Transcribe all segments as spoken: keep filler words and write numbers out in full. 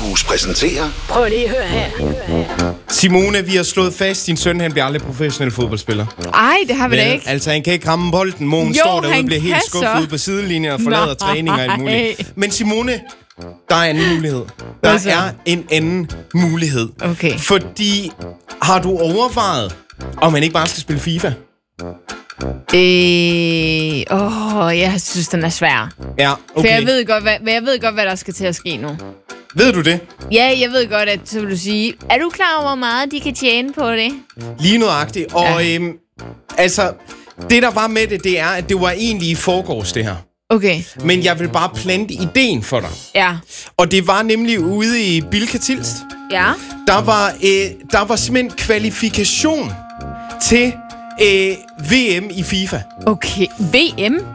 Aarhus præsenterer... Prøv lige at høre her. Simone, vi har slået fast, din søn han bliver aldrig professionel fodboldspiller. Ej, det har vi da ikke. Altså, han kan ikke ramme bolden. Mogen Jo, står derude og han bliver helt kan skuffet så. ude på sidelinjen og forlader Nej. træning og alt muligt. Men Simone, der er en mulighed. Der Hvad så? er en anden mulighed. Okay. Fordi, har du overvejet, om man ikke bare skal spille FIFA? Øh, åh, jeg synes, den er svær. Ja, For okay. jeg ved, godt, hvad, jeg ved godt, hvad der skal til at ske nu. Ved du det? Ja, jeg ved godt, at så vil du sige, er du klar over, hvor meget de kan tjene på det? Lige nøjagtigt. Og Ja. øhm, altså, det der var med det, det er, at det var egentlig i forgårs, det her. Okay, Men jeg vil bare plante ideen for dig. ja. Og det var nemlig ude i Bilka Tilst. Ja. Der var, øh, der var simpelthen kvalifikation til øh, V M i FIFA. Okay, V M?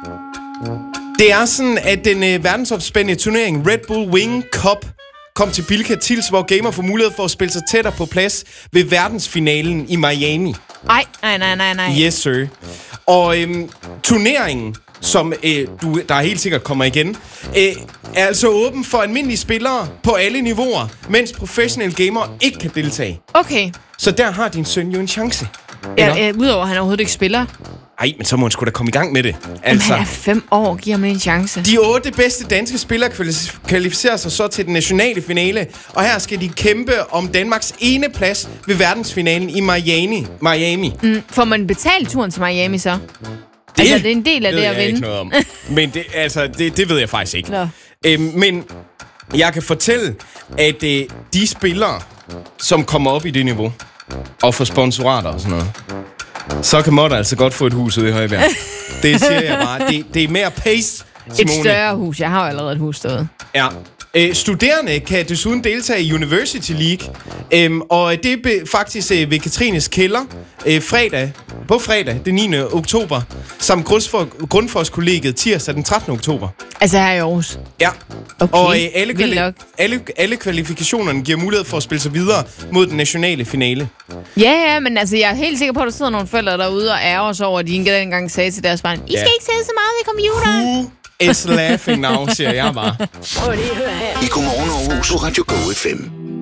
Det er sådan, at den øh, verdensomspændende turnering Red Bull Wing Cup kom til Bilka Tilst, hvor gamer får mulighed for at spille sig tættere på plads ved verdensfinalen i Miami. Ej, nej, nej, nej, nej. Yes, sir. Og øhm, turneringen, som øh, du, der helt sikkert kommer igen, øh, er altså åben for almindelige spillere på alle niveauer, mens professionelle gamere ikke kan deltage. Okay. Så der har din søn jo en chance. Ja, øh, udover at han overhovedet ikke spiller. Ej, men så må han sgu da komme i gang med det. Altså. Altså, Han er fem år, giver ham en chance. de otte bedste danske spillere kvalis- kvalificerer sig så til den nationale finale, og her skal de kæmpe om Danmarks ene plads ved verdensfinalen i Miami. Miami. Mm, får man betalt turen til Miami så? Altså, det er en del af det, ved at jeg vinde. ikke noget om. Men det, altså, det, det ved jeg faktisk ikke. Nå. Øhm, men jeg kan fortælle, at øh, de spillere, som kommer op i det niveau, og får sponsorater og sådan noget, så kan Motter altså godt få et hus ude i Højbjerg. Det siger jeg bare. Det, det er mere pace, Simone. Et større hus. Jeg har jo allerede et hus derude. Ja. Øh, studerende kan desuden deltage i University League, øhm, og det er be- faktisk øh, ved Katrines Kælder øh, fredag, på fredag den niende oktober, samt Grundfos- Grundfos-kollegiet tirsdag den trettende oktober. Altså her i Aarhus. Ja. Okay, Og øh, alle, vildt kvali- nok. alle, alle kvalifikationerne giver mulighed for at spille sig videre mod den nationale finale. Ja, ja, men altså, jeg er helt sikker på, at der sidder nogle forældre derude og ærger sig over, at de ikke engang sagde til deres barn, I skal Ja. ikke sidde så meget ved computeren. Who is laughing now, siger jeg bare. Prøv lige at høre her. I Godmorgen Aarhus på Radio Go F M.